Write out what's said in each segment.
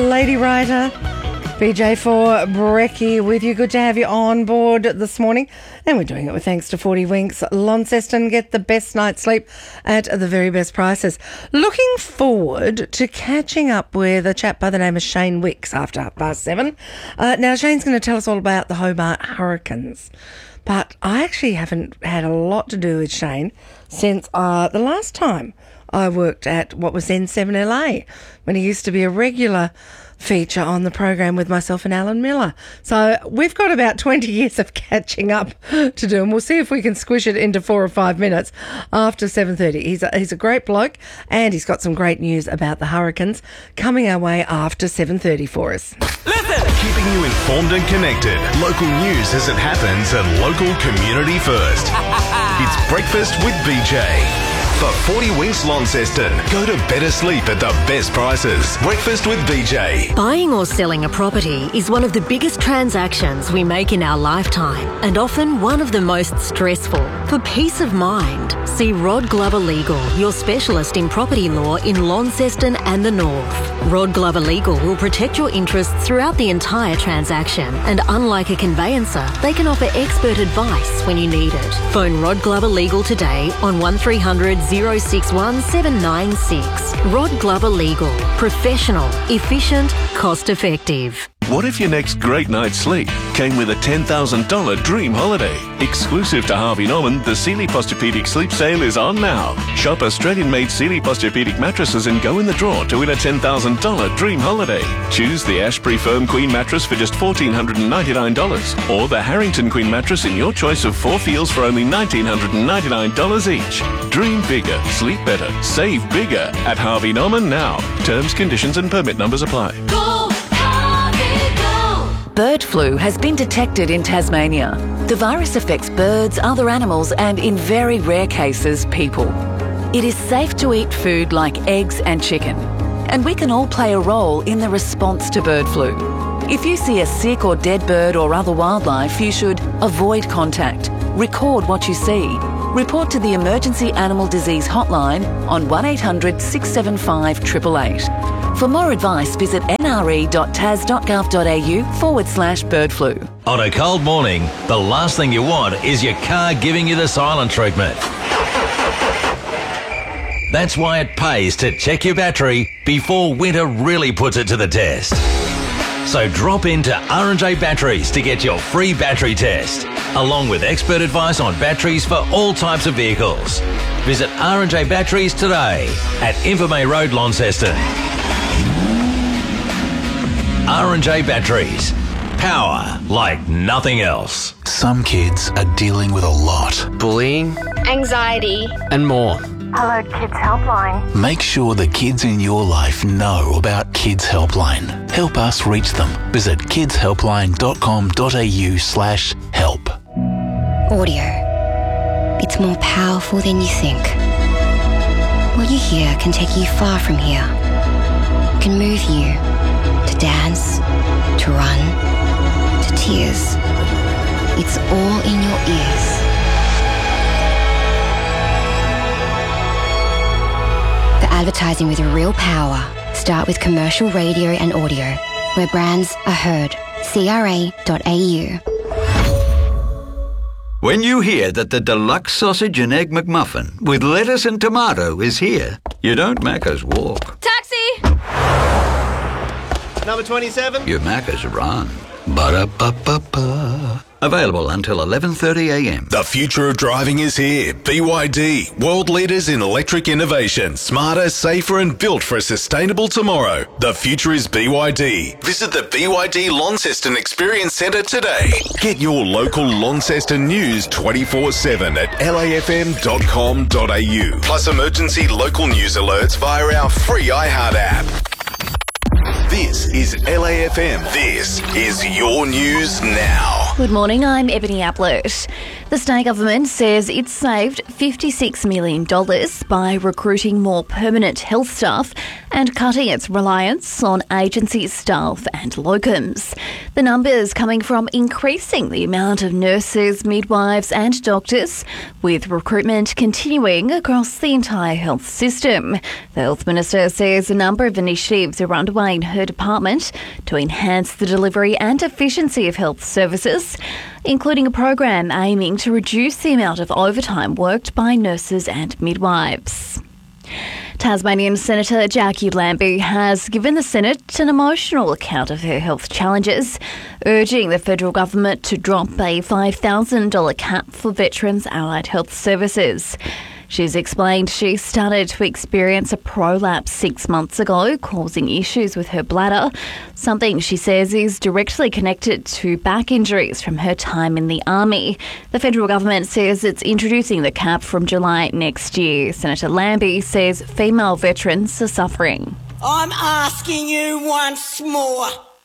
Lady Writer, BJ for Brekkie with you. Good to have you on board this morning. And we're doing it with thanks to 40 Winks Launceston. Get the best night's sleep at the very best prices. Looking forward to catching up with a chap by the name of Shane Wicks after 7:30. Now, Shane's going to tell us all about the Hobart Hurricanes. But I actually haven't had a lot to do with Shane since the last time I worked at what was then 7LA, when he used to be a regular feature on the program with myself and Alan Miller. So we've got about 20 years of catching up to do, and we'll see if we can squish it into 4 or 5 minutes after 7:30. He's a great bloke, and he's got some great news about the Hurricanes coming our way after 7:30 for us. Listen! Keeping you informed and connected. Local news as it happens and local community first. It's Breakfast with BJ. For 40 Winks Launceston, go to better sleep at the best prices. Breakfast with BJ. Buying or selling a property is one of the biggest transactions we make in our lifetime, and often one of the most stressful. For peace of mind, see Rod Glover Legal, your specialist in property law in Launceston and the North. Rod Glover Legal will protect your interests throughout the entire transaction, and unlike a conveyancer, they can offer expert advice when you need it. Phone Rod Glover Legal today on 1300 061 796. Rod Glover Legal. Professional, efficient, cost effective. What if your next great night's sleep came with a $10,000 dream holiday? Exclusive to Harvey Norman, the Sealy Posturepedic Sleep Sale is on now. Shop Australian-made Sealy Posturepedic mattresses and go in the draw to win a $10,000 dream holiday. Choose the Ashbury Firm Queen mattress for just $1,499 or the Harrington Queen mattress in your choice of 4 feels for only $1,999 each. Dream bigger, sleep better, save bigger at Harvey Norman now. Terms, conditions and permit numbers apply. Bird flu has been detected in Tasmania. The virus affects birds, other animals, and in very rare cases, people. It is safe to eat food like eggs and chicken, and we can all play a role in the response to bird flu. If you see a sick or dead bird or other wildlife, you should avoid contact, record what you see, report to the Emergency Animal Disease Hotline on 1800 675 888. For more advice, visit nre.tas.gov.au/bird flu. On a cold morning, the last thing you want is your car giving you the silent treatment. That's why it pays to check your battery before winter really puts it to the test. So drop into R&J Batteries to get your free battery test, along with expert advice on batteries for all types of vehicles. Visit R&J Batteries today at Invermay Road, Launceston. R&J Batteries. Power like nothing else. Some kids are dealing with a lot. Bullying, anxiety, and more. Hello Kids Helpline. Make sure the kids in your life know about Kids Helpline. Help us reach them. Visit kidshelpline.com.au/help. Audio. It's more powerful than you think. What you hear can take you far from here. It can move you to dance, to run, to tears. It's all in your ears. For advertising with real power, start with commercial radio and audio, where brands are heard. CRA.au. When you hear that the deluxe sausage and egg McMuffin with lettuce and tomato is here, you don't Macca's walk. Taxi! Number 27. You Macca's run. Ba-da-ba-ba-ba. Available until 11:30 a.m. The future of driving is here. BYD, world leaders in electric innovation. Smarter, safer and built for a sustainable tomorrow. The future is BYD. Visit the BYD Launceston Experience Centre today. Get your local Launceston news 24/7 at lafm.com.au. Plus emergency local news alerts via our free iHeart app. This is LAFM. This is your news now. Good morning, I'm Ebony Ablett. The state government says it saved $56 million by recruiting more permanent health staff and cutting its reliance on agency staff and locums. The numbers coming from increasing the amount of nurses, midwives and doctors, with recruitment continuing across the entire health system. The Health Minister says a number of initiatives are underway in her department to enhance the delivery and efficiency of health services, including a program aiming to reduce the amount of overtime worked by nurses and midwives. Tasmanian Senator Jackie Lambie has given the Senate an emotional account of her health challenges, urging the federal government to drop a $5,000 cap for veterans' allied health services. She's explained she started to experience a prolapse 6 months ago, causing issues with her bladder, something she says is directly connected to back injuries from her time in the army. The federal government says it's introducing the cap from July next year. Senator Lambie says female veterans are suffering. I'm asking you once more.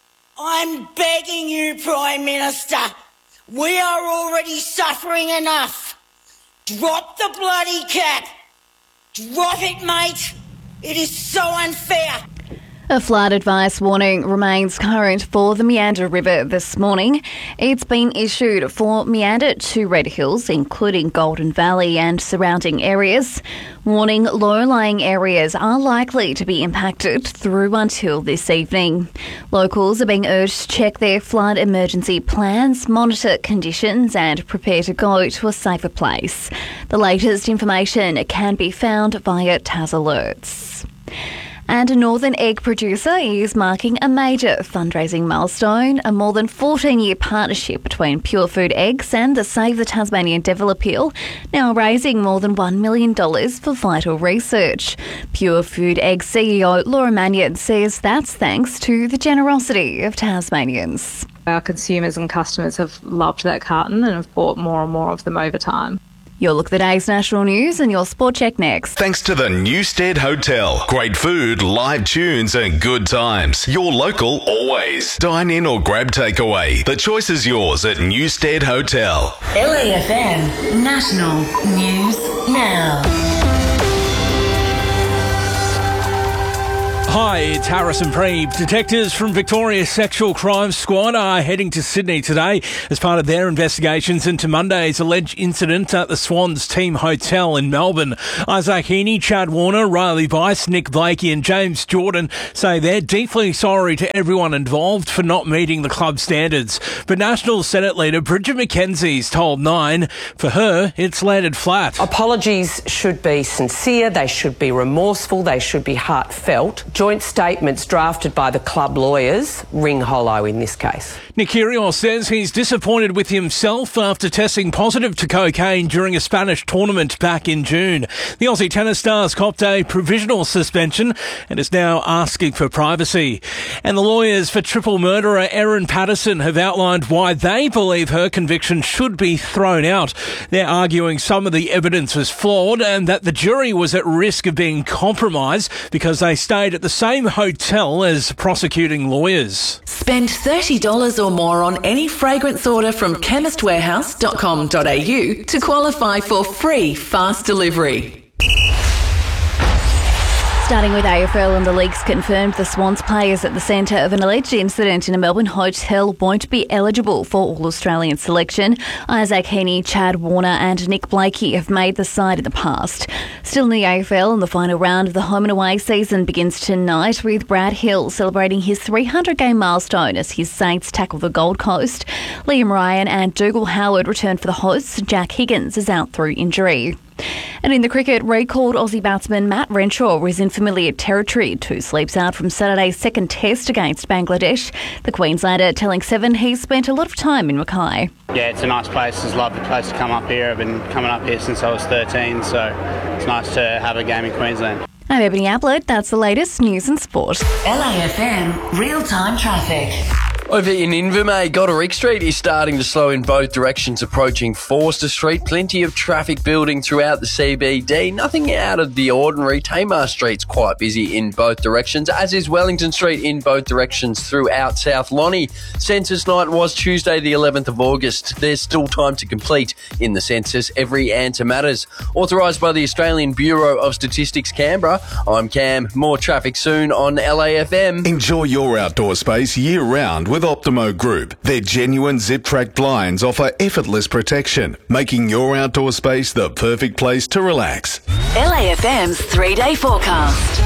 I'm begging you, Prime Minister. We are already suffering enough. Drop the bloody cap. Drop it, mate. It is so unfair. A flood advice warning remains current for the Meander River this morning. It's been issued for Meander to Red Hills, including Golden Valley and surrounding areas. Warning low-lying areas are likely to be impacted through until this evening. Locals are being urged to check their flood emergency plans, monitor conditions and prepare to go to a safer place. The latest information can be found via Tas Alerts. And a northern egg producer is marking a major fundraising milestone, a more than 14-year partnership between Pure Food Eggs and the Save the Tasmanian Devil Appeal, now raising more than $1 million for vital research. Pure Food Eggs CEO Laura Mannion says that's thanks to the generosity of Tasmanians. Our consumers and customers have loved that carton and have bought more and more of them over time. You'll look at the day's national news and your sport check next. Thanks to the Newstead Hotel. Great food, live tunes and good times. Your local always. Dine in or grab takeaway. The choice is yours at Newstead Hotel. LAFM National News Now. Hi, it's Harrison Preeb. Detectives from Victoria's Sexual Crimes Squad are heading to Sydney today as part of their investigations into Monday's alleged incident at the Swans Team Hotel in Melbourne. Isaac Heaney, Chad Warner, Riley Bice, Nick Blakey and James Jordan say they're deeply sorry to everyone involved for not meeting the club standards. But National Senate leader Bridget McKenzie's told Nine, for her, it's landed flat. Apologies should be sincere, they should be remorseful, they should be heartfelt. Joint statements drafted by the club lawyers ring hollow in this case. Nick Kyrgios says he's disappointed with himself after testing positive to cocaine during a Spanish tournament back in June. The Aussie tennis star's copped a provisional suspension and is now asking for privacy. And the lawyers for triple murderer Erin Patterson have outlined why they believe her conviction should be thrown out. They're arguing some of the evidence was flawed and that the jury was at risk of being compromised because they stayed at the same hotel as prosecuting lawyers. Spend $30 or more on any fragrance order from chemistwarehouse.com.au to qualify for free fast delivery. Starting with AFL, and the league's confirmed the Swans players at the centre of an alleged incident in a Melbourne hotel won't be eligible for All-Australian selection. Isaac Heaney, Chad Warner and Nick Blakey have made the side in the past. Still in the AFL, and the final round of the home and away season begins tonight with Brad Hill celebrating his 300-game milestone as his Saints tackle the Gold Coast. Liam Ryan and Dougal Howard return for the hosts. Jack Higgins is out through injury. And in the cricket, recalled Aussie batsman Matt Renshaw is in familiar territory. 2 sleeps out from Saturday's second test against Bangladesh. The Queenslander telling Seven he's spent a lot of time in Mackay. Yeah, it's a nice place. It's a lovely place to come up here. I've been coming up here since I was 13, so it's nice to have a game in Queensland. I'm Ebony Ablett. That's the latest news and sport. LAFM Real-Time Traffic. Over in Invermay, Goderic Street is starting to slow in both directions approaching Forster Street. Plenty of traffic building throughout the CBD. Nothing out of the ordinary. Tamar Street's quite busy in both directions, as is Wellington Street in both directions throughout South Lonnie. Census night was Tuesday the 11th of August. There's still time to complete in the census. Every answer matters. Authorised by the Australian Bureau of Statistics, Canberra. I'm Cam. More traffic soon on LAFM. Enjoy your outdoor space year-round with Optimo Group. Their genuine zip-track blinds offer effortless protection, making your outdoor space the perfect place to relax. LAFM's 3-day forecast.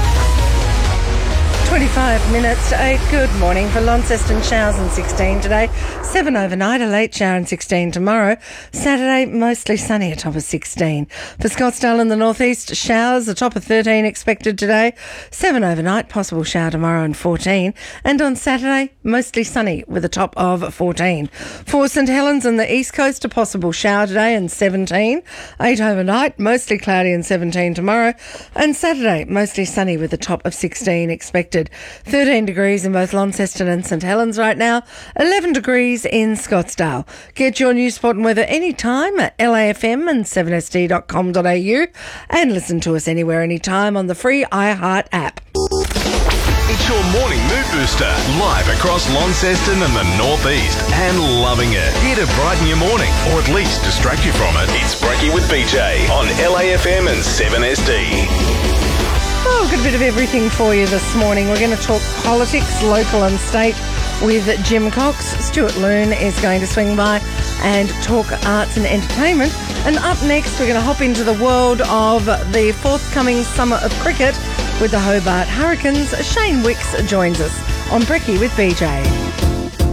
25 minutes to 8. Good morning. For Launceston, showers and 16 today. 7 overnight, a late shower and 16 tomorrow. Saturday, mostly sunny, a top of 16. For Scottsdale in the northeast, showers, a top of 13 expected today. 7 overnight, possible shower tomorrow and 14. And on Saturday, mostly sunny with a top of 14. For St Helens in the east coast, a possible shower today and 17. 8 overnight, mostly cloudy and 17 tomorrow. And Saturday, mostly sunny with a top of 16 expected. 13 degrees in both Launceston and St Helens right now, 11 degrees in Scottsdale. Get your news, sport and weather anytime at LAFM and 7sd.com.au and listen to us anywhere, anytime on the free iHeart app. It's your morning mood booster, live across Launceston and the northeast, and loving it. Here to brighten your morning, or at least distract you from it. It's Brekkie with BJ on LAFM and 7SD. Oh, good bit of everything for you this morning. We're going to talk politics, local and state, with Jim Cox. Stuart Loon is going to swing by and talk arts and entertainment. And up next, we're going to hop into the world of the forthcoming summer of cricket with the Hobart Hurricanes. Shane Wicks joins us on Brekkie with BJ.